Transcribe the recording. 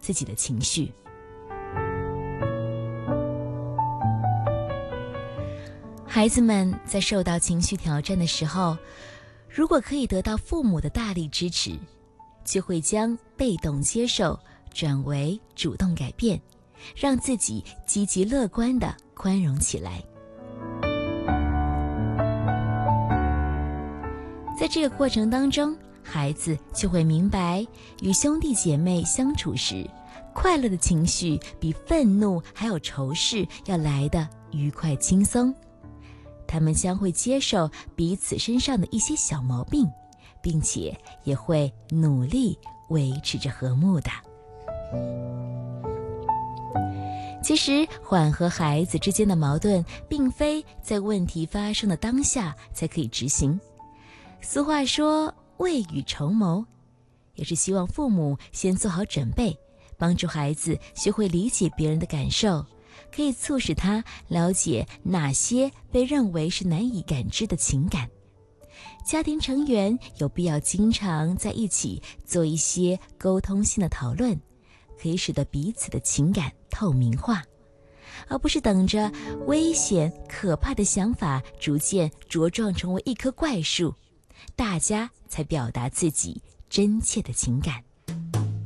自己的情绪。孩子们在受到情绪挑战的时候，如果可以得到父母的大力支持，就会将被动接受转为主动改变，让自己积极乐观地宽容起来。在这个过程当中，孩子就会明白，与兄弟姐妹相处时，快乐的情绪比愤怒还有仇视要来得愉快轻松。他们将会接受彼此身上的一些小毛病，并且也会努力维持着和睦的。其实，缓和孩子之间的矛盾，并非在问题发生的当下才可以执行。俗话说未雨绸缪，也是希望父母先做好准备，帮助孩子学会理解别人的感受，可以促使他了解哪些被认为是难以感知的情感。家庭成员有必要经常在一起做一些沟通性的讨论，可以使得彼此的情感透明化，而不是等着危险可怕的想法逐渐茁壮成为一棵怪树，大家才表达自己真切的情感。